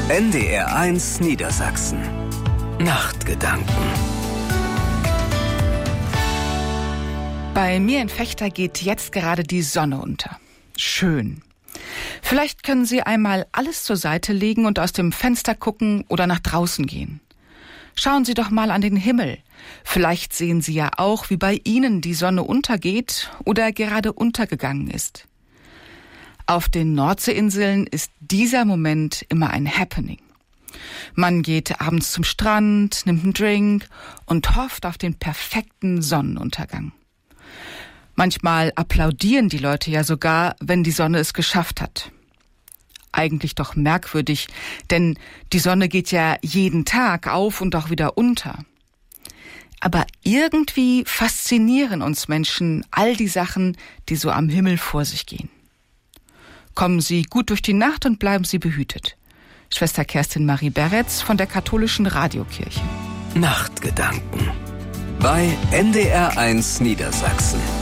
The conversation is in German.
NDR1 Niedersachsen. Nachtgedanken. Bei mir in Vechta geht jetzt gerade die Sonne unter. Schön. Vielleicht können Sie einmal alles zur Seite legen und aus dem Fenster gucken oder nach draußen gehen. Schauen Sie doch mal an den Himmel. Vielleicht sehen Sie ja auch, wie bei Ihnen die Sonne untergeht oder gerade untergegangen ist. Auf den Nordseeinseln ist dieser Moment immer ein Happening. Man geht abends zum Strand, nimmt einen Drink und hofft auf den perfekten Sonnenuntergang. Manchmal applaudieren die Leute ja sogar, wenn die Sonne es geschafft hat. Eigentlich doch merkwürdig, denn die Sonne geht ja jeden Tag auf und auch wieder unter. Aber irgendwie faszinieren uns Menschen all die Sachen, die so am Himmel vor sich gehen. Kommen Sie gut durch die Nacht und bleiben Sie behütet. Schwester Kerstin Marie Beretz von der Katholischen Radiokirche. Nachtgedanken bei NDR1 Niedersachsen.